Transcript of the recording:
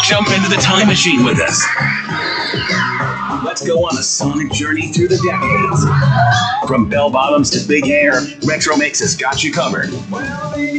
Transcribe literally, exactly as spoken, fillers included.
Jump into the time machine with us. Let's go on a sonic journey through the decades. From bell bottoms to big hair, Retro Mix has got you covered.